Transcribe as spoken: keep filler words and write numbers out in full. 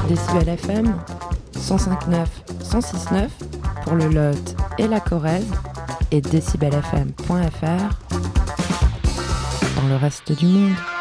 Décibel F M, cent cinq neuf, cent six neuf pour le Lot et la Corrèze et décibel f m point f r dans le reste du monde.